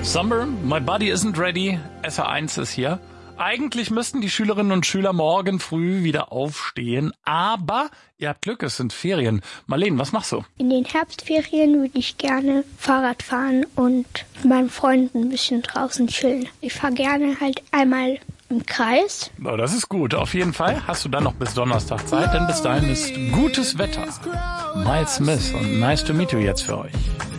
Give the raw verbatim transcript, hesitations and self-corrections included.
Summer, my body isn't ready. S R eins ist hier. Eigentlich müssten die Schülerinnen und Schüler morgen früh wieder aufstehen, aber ihr habt Glück, es sind Ferien. Marlene, was machst du? In den Herbstferien würde ich gerne Fahrrad fahren und mit meinen Freunden ein bisschen draußen chillen. Ich fahre gerne halt einmal im Kreis. Oh, das ist gut. Auf jeden Fall hast du dann noch bis Donnerstag Zeit, denn bis dahin ist gutes Wetter. Miles Smith und Nice to Meet You jetzt für euch.